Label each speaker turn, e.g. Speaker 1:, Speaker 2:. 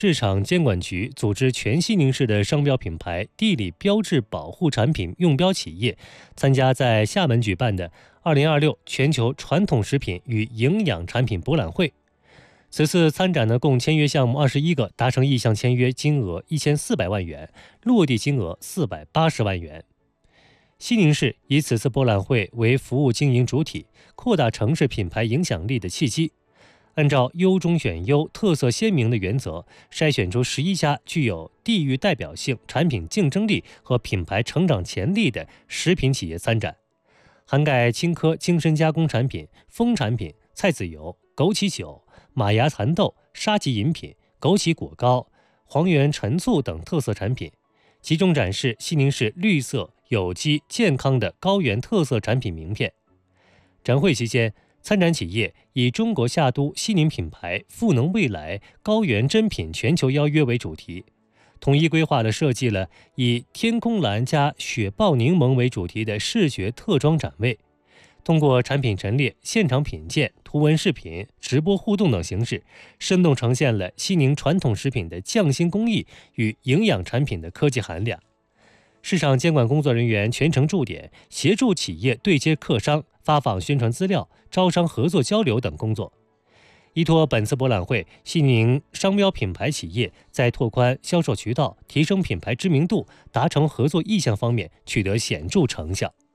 Speaker 1: 市场监管局组织全西宁市的商标品牌、地理标志保护产品用标企业参加在厦门举办的2026全球传统食品与营养产品博览会。此次参展共签约项目21个，达成意向签约金额1400万元，落地金额480万元。西宁市以此次博览会为服务经营主体，扩大城市品牌影响力的契机。按照优中选优、特色鲜明的原则，筛选出11家具有地域代表性、产品竞争力和品牌成长潜力的食品企业参展，涵盖青稞精深加工产品、蜂产品、菜籽油、枸杞酒、马牙蚕豆、沙棘饮品、枸杞果糕、黄原陈醋等特色产品，集中展示西宁市绿色、有机、健康的高原特色产品名片。展会期间，参展企业以中国夏都西宁品牌赋能未来高原珍品全球邀约为主题，统一规划设计了以天空蓝加雪豹柠檬为主题的视觉特装展位，通过产品陈列、现场品鉴、图文视频、直播互动等形式，生动呈现了西宁传统食品的匠心工艺与营养产品的科技含量。市场监管工作人员全程驻点，协助企业对接客商，发放宣传资料、招商合作交流等工作。依托本次博览会，西宁商标品牌企业在拓宽销售渠道、提升品牌知名度、达成合作意向方面取得显著成效。